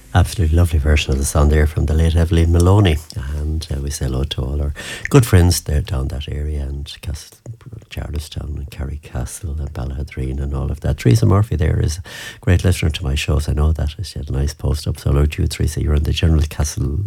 Absolutely lovely version of the song there from the late Evelyn Maloney. And we say hello to all our good friends there down that area, and Charlestown and Carrycastle and Ballahadreen and all of that. Teresa Murphy there is a great listener to my shows. I know that. She had a nice post up. So hello to you, Teresa. You're in the General Castle,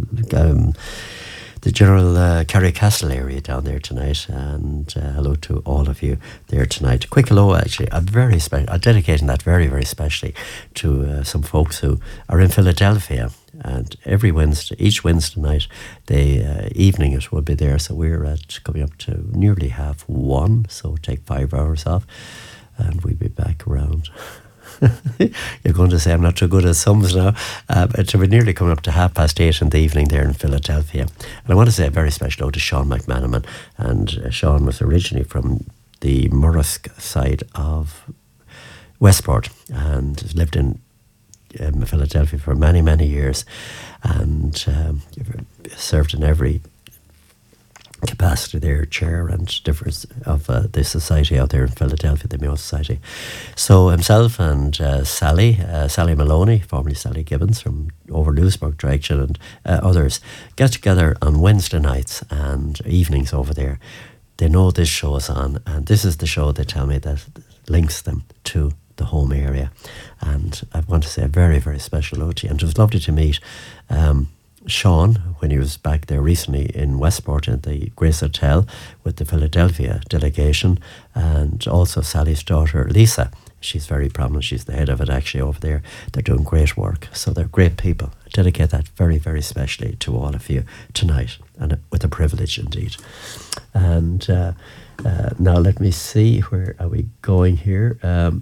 Carrycastle area down there tonight, and hello to all of you there tonight. Quick hello, actually, I'm dedicating that very, very specially to some folks who are in Philadelphia, and each Wednesday night, the evening it will be there, so we're coming up to nearly 1:30, so take 5 hours off, and we'll be back around. You're going to say I'm not too good at sums now, but we're nearly coming up to 8:30 in the evening there in Philadelphia. And I want to say a very special hello to Sean McManaman. And Sean was originally from the Murrisk side of Westport and lived in Philadelphia for many, many years, and served in every capacity there, chair and difference of the society out there in Philadelphia, the Mayo Society. So himself and Sally Maloney, formerly Sally Gibbons from over Lewisburg direction, and others get together on Wednesday nights and evenings over there. They know this show is on, and this is the show, they tell me, that links them to the home area. And I want to say a very, very special hello to you. And it was lovely to meet Sean when he was back there recently in Westport at the Grace Hotel with the Philadelphia delegation, and also Sally's daughter Lisa. She's very prominent. She's the head of it actually over there. They're doing great work. So they're great people. I dedicate that very, very specially to all of you tonight, and with a privilege indeed. And now let me see, where are we going here?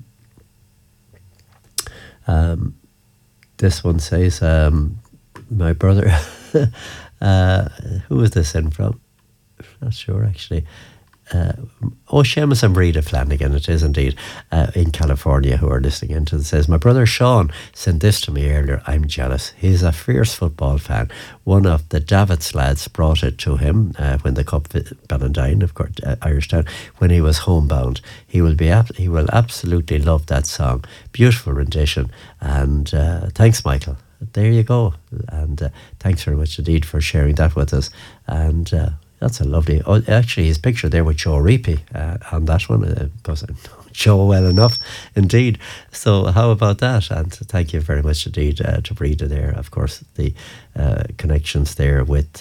This one says, my brother, who is this in from? Not sure actually. Seamus and Rita Flanagan, it is indeed, in California, who are listening into it. Says, my brother Sean sent this to me earlier. I'm jealous. He's a fierce football fan. One of the Davits lads brought it to him when the Cup Ballandine, of course, Irishtown, when he was homebound. He will absolutely love that song. Beautiful rendition. And thanks, Michael. There you go. And thanks very much indeed for sharing that with us. And that's a lovely... actually, his picture there with Joe Reapy on that one, because I know Joe well enough, indeed. So how about that? And thank you very much indeed to Breda there. Of course, the connections there with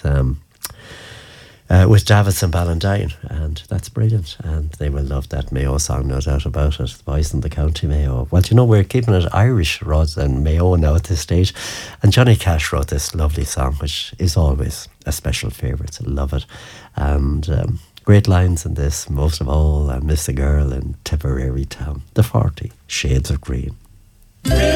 Davits and Ballandine, and that's brilliant, and they will love that Mayo song, no doubt about it. The boys in the County Mayo. Well, you know, we're keeping it Irish rather than Mayo now at this stage, and Johnny Cash wrote this lovely song, which is always a special favourite. So love it, and great lines in this. Most of all, I miss a girl in Tipperary town, the 40 Shades of Green.